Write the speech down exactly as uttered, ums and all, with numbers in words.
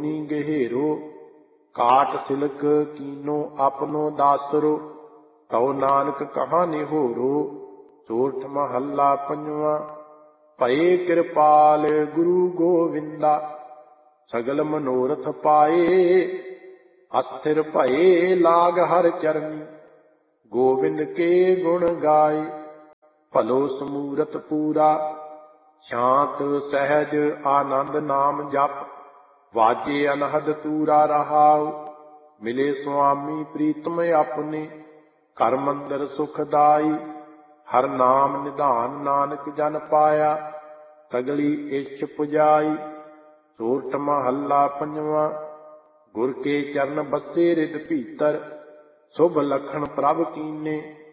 जोनी गहेरो, काट सिलक कीनो अपनो दासरो, तौ नानक कहाँ निहोरो। सोरठ महला पंजवा। भये कृपाल गुरु गोविंदा, सगल मनोरथ पाए। अस्थिर भये लाग हर चरनी, गोविंद के गुण गाए। भलो समूरत पूरा, शांत सहज आनंद नाम जप। वाजे अनहद तूरा रहाओ, मिले स्वामी प्रीतम अपने। घर मंदिर सुखदाई, हर नाम निधान नानक जन पाया। सगली इच्छ पुजाई। सोरठ महला पंजवा। गुर के चरण बसे रिद भीतर, शुभ लखन प्रभ कीने।